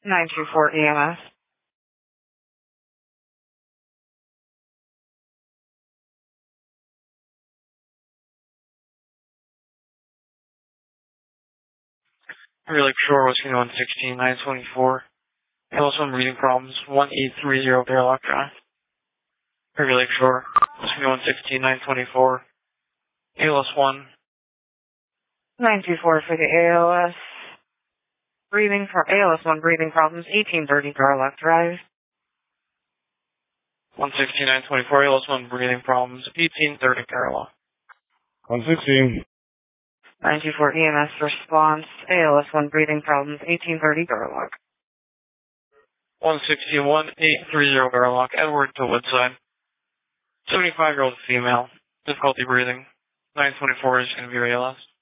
924 EMS. River Lake Shore, Whiskey 116, 924. ALS 1 breathing problems, 1830 Bearlock Drive. River Lake Shore, Whiskey 116, 924. ALS 1. 924 for the ALS. ALS 1 breathing problems, 1830 Garlock Drive. 116, 924. ALS 1 breathing problems, 1830 Garlock. 116. 924 EMS response, ALS 1 breathing problems, 1830 Garlock. 116, 1830 Garlock, Edward to Woodside. 75-year-old female, difficulty breathing. 924 is going to be ALS.